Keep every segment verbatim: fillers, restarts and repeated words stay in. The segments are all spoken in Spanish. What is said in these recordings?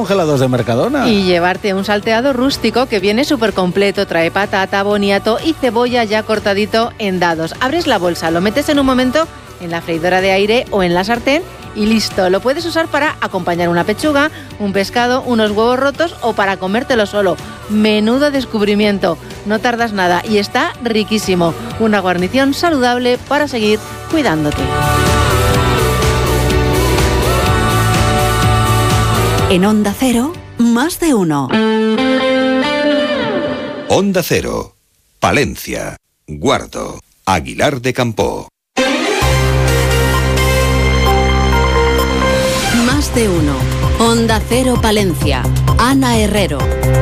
congelados de Mercadona. Y llevarte un salteado rústico que viene súper completo, trae patata, boniato y cebolla ya cortadito en dados. Abres la bolsa, lo metes en un momento en la freidora de aire o en la sartén y listo. Lo puedes usar para acompañar una pechuga, un pescado, unos huevos rotos o para comértelo solo. Menudo descubrimiento. No tardas nada y está riquísimo. Una guarnición saludable para seguir cuidándote. En Onda Cero, más de uno. Onda Cero, Palencia, Guardo, Aguilar de Campoo. Más de uno. Onda Cero Palencia. Ana Herrero.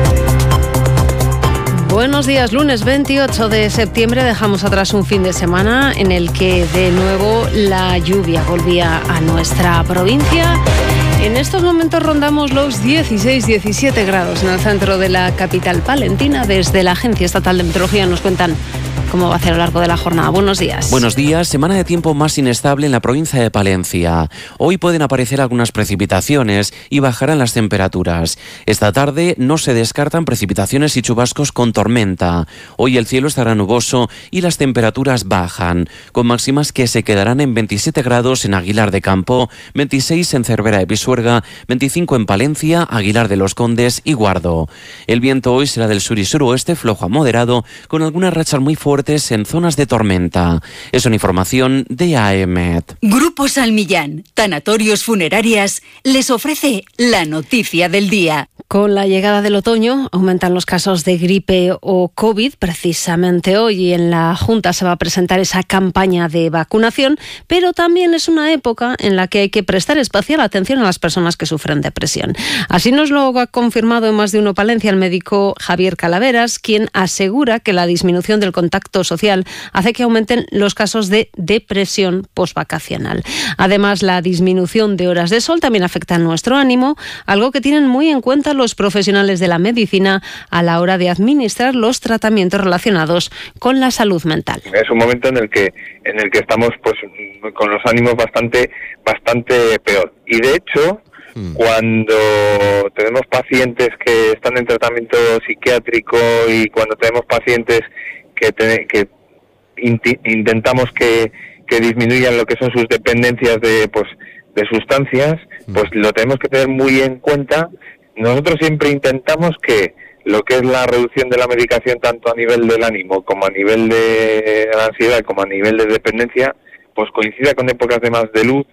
Buenos días, lunes veintiocho de septiembre dejamos atrás un fin de semana en el que de nuevo la lluvia volvía a nuestra provincia. En estos momentos rondamos los dieciséis diecisiete grados en el centro de la capital palentina. Desde la Agencia Estatal de Meteorología nos cuentan cómo va a ser a lo largo de la jornada. Buenos días. Buenos días. Semana de tiempo más inestable en la provincia de Palencia. Hoy pueden aparecer algunas precipitaciones y bajarán las temperaturas. Esta tarde no se descartan precipitaciones y chubascos con tormenta. Hoy el cielo estará nuboso y las temperaturas bajan, con máximas que se quedarán en veintisiete grados en Aguilar de Campoo, veintiséis en Cervera de Pisuerga, veinticinco en Palencia, Aguilar de los Condes y Guardo. El viento hoy será del sur y suroeste, flojo a moderado, con algunas rachas muy fuertes en zonas de tormenta. Es una información de A E M E T. Grupo Salmillán, Tanatorios Funerarias, les ofrece la noticia del día. Con la llegada del otoño aumentan los casos de gripe o COVID. Precisamente hoy en la Junta se va a presentar esa campaña de vacunación, pero también es una época en la que hay que prestar especial atención a las personas que sufren depresión. Así nos lo ha confirmado en Más de Uno Palencia el médico Javier Calaveras, quien asegura que la disminución del contacto social hace que aumenten los casos de depresión posvacacional. Además, la disminución de horas de sol también afecta a nuestro ánimo, algo que tienen muy en cuenta los profesionales de la medicina a la hora de administrar los tratamientos relacionados con la salud mental. Es un momento en el que en el que estamos pues con los ánimos bastante bastante peor. Y de hecho, hmm. cuando tenemos pacientes que están en tratamiento psiquiátrico y cuando tenemos pacientes que, te, que inti, intentamos que, que disminuyan lo que son sus dependencias de pues de sustancias, pues lo tenemos que tener muy en cuenta. Nosotros siempre intentamos que lo que es la reducción de la medicación, tanto a nivel del ánimo como a nivel de la ansiedad como a nivel de dependencia, pues coincida con épocas de más de luz.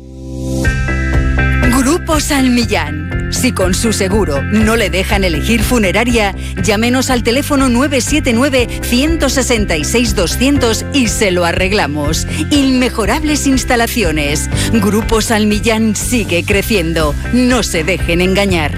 Grupo Salmillán. Si con su seguro no le dejan elegir funeraria, llámenos al teléfono nueve siete nueve, uno seis seis, doscientos y se lo arreglamos. Inmejorables instalaciones. Grupo Salmillán sigue creciendo. No se dejen engañar.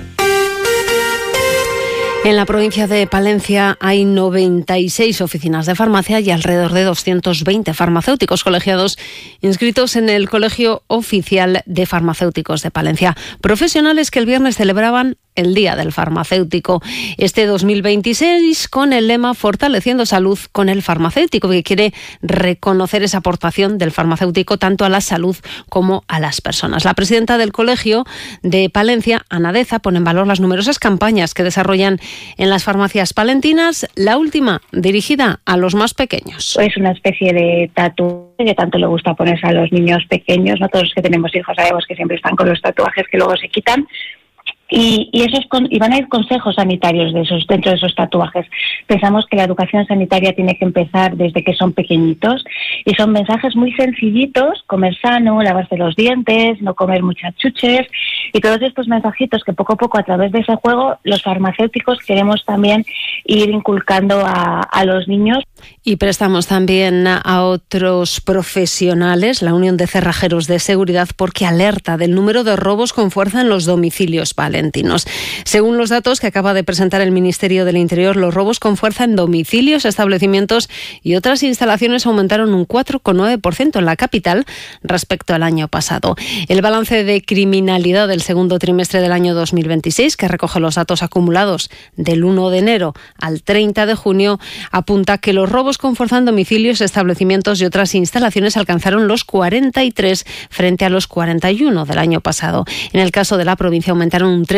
En la provincia de Palencia hay noventa y seis oficinas de farmacia y alrededor de doscientos veinte farmacéuticos colegiados inscritos en el Colegio Oficial de Farmacéuticos de Palencia. Profesionales que el viernes celebraban el Día del Farmacéutico. Este dos mil veintiséis con el lema Fortaleciendo Salud con el Farmacéutico, que quiere reconocer esa aportación del farmacéutico tanto a la salud como a las personas. La presidenta del Colegio de Palencia, Ana Deza, pone en valor las numerosas campañas que desarrollan en las farmacias palentinas, la última dirigida a los más pequeños. Es una especie de tatuaje que tanto le gusta ponerse a los niños pequeños, no todos los que tenemos hijos sabemos que siempre están con los tatuajes que luego se quitan. Y, y esos con, y van a ir consejos sanitarios de esos, dentro de esos tatuajes. Pensamos que la educación sanitaria tiene que empezar desde que son pequeñitos y son mensajes muy sencillitos: comer sano, lavarse los dientes, no comer muchas chuches, y todos estos mensajitos que poco a poco a través de ese juego los farmacéuticos queremos también ir inculcando a, a los niños. Y prestamos también a otros profesionales, la Unión de Cerrajeros de Seguridad, porque alerta del número de robos con fuerza en los domicilios palentinos. Según los datos que acaba de presentar el Ministerio del Interior, los robos con fuerza en domicilios, establecimientos y otras instalaciones aumentaron un cuatro coma nueve por ciento en la capital respecto al año pasado. El balance de criminalidad del segundo trimestre del año dos mil veintiséis, que recoge los datos acumulados del uno de enero al treinta de junio, apunta que los robos con fuerza en domicilios, establecimientos y otras instalaciones alcanzaron los cuarenta y tres frente a los cuarenta y uno del año pasado. En el caso de la provincia aumentaron un